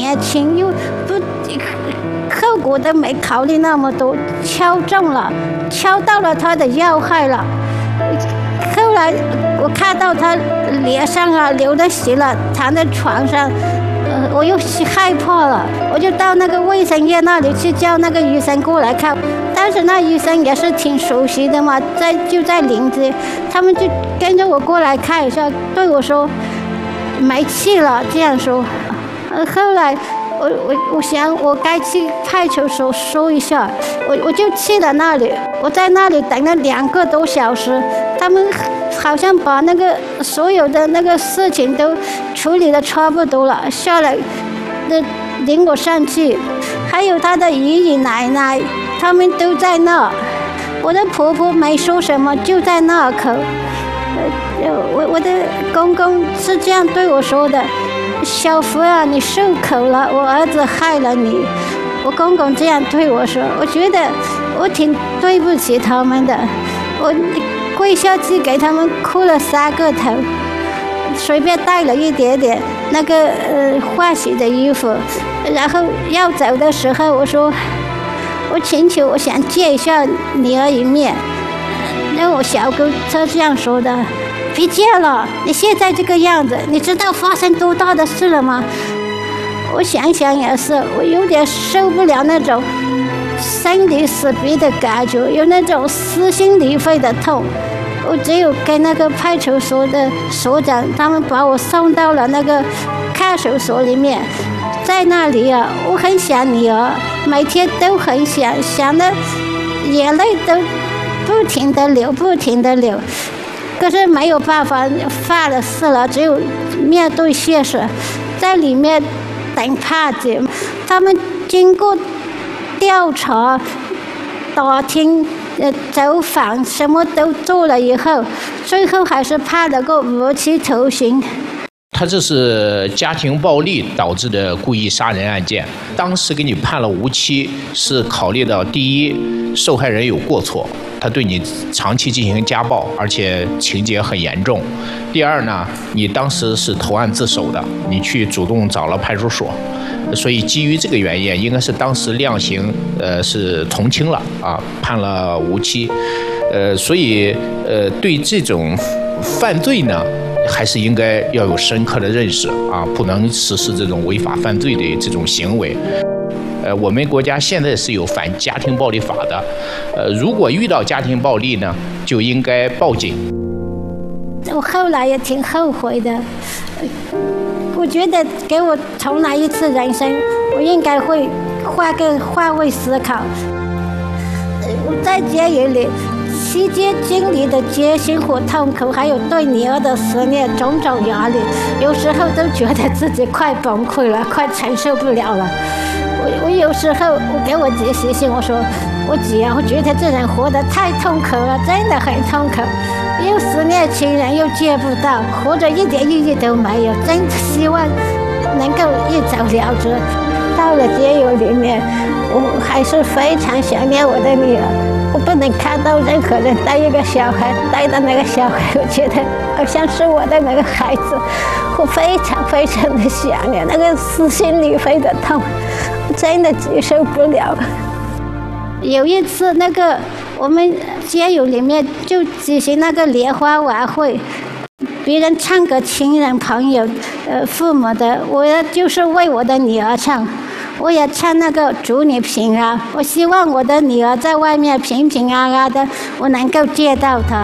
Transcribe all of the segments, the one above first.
年轻，又不后果都没考虑那么多，敲中了，敲到了他的要害了。后来我看到他脸上流的血了，躺在床上，我又害怕了，我就到那个卫生院那里去叫那个医生过来看。但是那医生也是挺熟悉的嘛，就在邻居，他们就跟着我过来看一下，对我说没气了，这样说。后来我想我该去派出所说一下，我就去了那里，我在那里等了2个多小时，他们好像把那个所有的那个事情都处理得差不多了，下来领我上去，还有他的爷爷奶奶，他们都在那，我的婆婆没说什么，就在那口。我的公公是这样对我说的：小福啊，你受口了，我儿子害了你。我公公这样对我说，我觉得我挺对不起他们的，我跪下去给他们磕了3个头，随便带了一点点那个化洗的衣服，然后要走的时候我说，我请求我想见一下女儿一面。那我小姑她这样说的：别见了，你现在这个样子，你知道发生多大的事了吗？我想想也是，我有点受不了那种生离死别的感觉，有那种撕心裂肺的痛。我只有跟那个派出所的所长，他们把我送到了那个看守所里面。在那里啊，我很想女儿，每天都很想，想的眼泪都不停地流，不停地流。可是没有办法，犯了事了，只有面对现实，在里面等判决。他们经过调查、打听、走访，什么都做了以后，最后还是判了个无期徒刑。 他这是家庭暴力导致的故意杀人案件，当时给你判了无期，是考虑到第一，受害人有过错，他对你长期进行家暴，而且情节很严重。第二呢，你当时是投案自首的，你去主动找了派出所，所以基于这个原因，应该是当时量刑是从轻了啊，判了无期。所以对这种犯罪呢，还是应该要有深刻的认识啊，不能实施这种违法犯罪的这种行为。我们国家现在是有反家庭暴力法的，如果遇到家庭暴力呢，就应该报警。 我后来也挺后悔的，我觉得给我重来一次人生，我应该会换位思考。我在监狱里期间经历的艰辛和痛苦，还有对女儿的思念，种种压力，有时候都觉得自己快崩溃了，快承受不了了。我有时候我给我姐写信，我说我姐啊，我觉得这人活得太痛苦了，真的很痛苦，又思念亲人又见不到，活着一点意义都没有，真希望能够一走了之。到了监狱里面，我还是非常想念我的女儿，我不能看到任何人带一个小孩，带的那个小孩，我觉得好像是我的那个孩子，我非常非常的想念，那个撕心裂肺的痛，我真的接受不了。有一次，那个我们监狱里面就举行那个联欢晚会，别人唱给亲人朋友、父母的，我就是为我的女儿唱。我也唱那个祝你平安，我希望我的女儿在外面平平安安的，我能够见到她。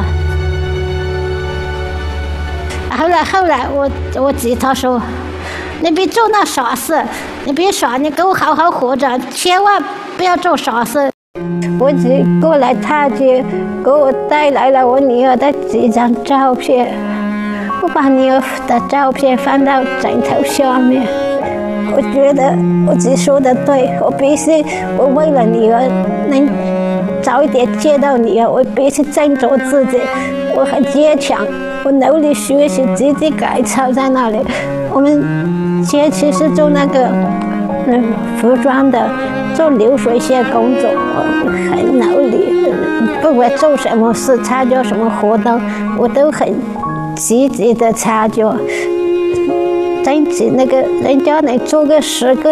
后来我姐她说，你别做那傻事，你别傻，你给我好好活着，千万不要做傻事。我姐过来探监，给我带来了我女儿的几张照片，我把女儿的照片放到枕头下面。我觉得我姐说的对，我必须，我为了女儿能早一点见到女儿，我必须振作自己，我很坚强，我努力学习，积极改造在那里。我们前期是做那个服装的，做流水线工作，我很努力，不管做什么事，参加什么活动，我都很积极的参加。争取那个人家能做个10个